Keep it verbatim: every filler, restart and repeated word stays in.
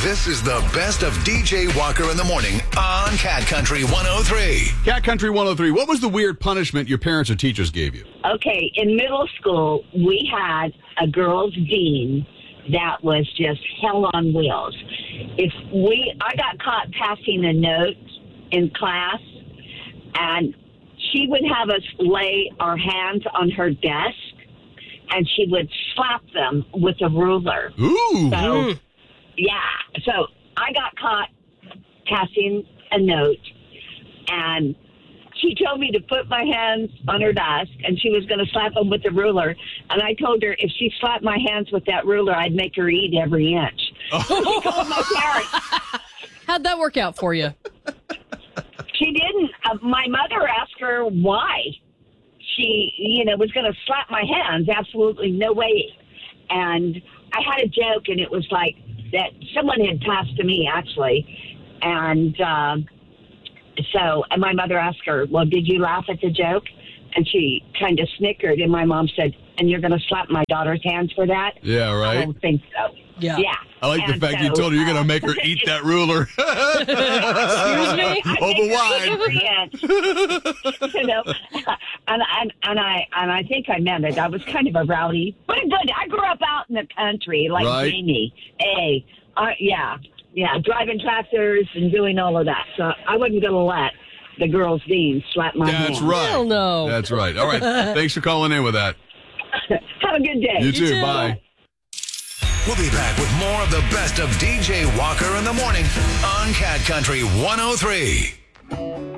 This is the best of D J Walker in the morning on Cat Country one oh three. Cat Country one oh three, what was the weird punishment your parents or teachers gave you? Okay, in middle school, we had a girls' dean that was just hell on wheels. If we, I got caught passing a note in class, and she would have us lay our hands on her desk, and she would slap them with a ruler. Ooh. So, Mm. yeah. So I got caught passing a note, and she told me to put my hands on her desk, and she was going to slap them with the ruler. And I told her if she slapped my hands with that ruler, I'd make her eat every inch. Oh. She called my parents. How'd that work out for you? She didn't. Uh, my mother asked her why she, you know, was going to slap my hands. Absolutely no way. And I had a joke, and it was like that someone had passed to me, actually. And um, so and my mother asked her, well, did you laugh at the joke? And she kind of snickered, and my mom said, and you're going to slap my daughter's hands for that? Yeah, right. I don't think so. Yeah. Yeah. I like And the fact so, you told her you're going to uh, make her eat that ruler. Excuse me? I Open think wide. every inch. You know, and, and and I and I think I meant it. I was kind of a rowdy, but good. I grew up out in the country, like Right. Jamie. Hey, uh, yeah, yeah, driving tractors and doing all of that. So I wasn't going to let the girls' dean slap my That's hand. right. Hell no. That's right. All right. Thanks for calling in with that. Have a good day. You too. too. Bye. We'll be back with more of the best of D J Walker in the morning on Cat Country one oh three.